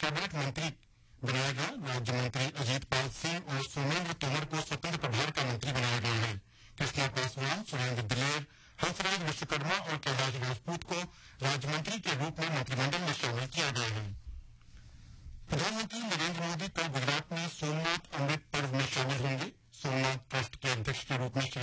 Cabinet मंत्री बनाया गया। राज्य मंत्री अजीत पाल सिंह और सोमेंद्र तोमर को स्वतंत्र प्रभार का मंत्री बनाया गया है। कृष्णा पासवान, सुरेंद्र दिलेर, हंसराज विश्वकर्मा और कैलाश राजपूत को राज्य मंत्री के रूप में मंत्रिमंडल में शामिल किया गया है। प्रधानमंत्री नरेंद्र मोदी कल गुजरात में सोमनाथ अमृत पर्व में शामिल होंगे। सोमनाथ ट्रस्ट के अध्यक्ष के रूप में श्री